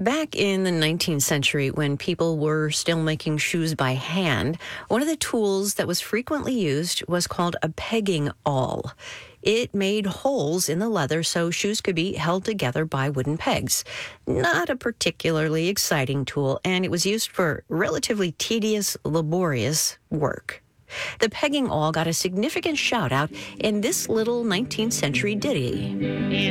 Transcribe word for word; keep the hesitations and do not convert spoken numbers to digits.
Back in the nineteenth century, when people were still making shoes by hand, one of the tools that was frequently used was called a pegging awl. It made holes in the leather so shoes could be held together by wooden pegs. Not a particularly exciting tool, and it was used for relatively tedious, laborious work. The pegging awl got a significant shout-out in this little nineteenth century ditty.